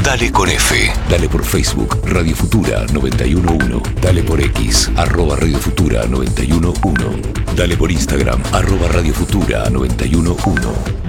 Dale con F. Dale por Facebook, Radio Futura 911. Dale por X, @Radio Futura 911. Dale por Instagram, @Radio Futura 911.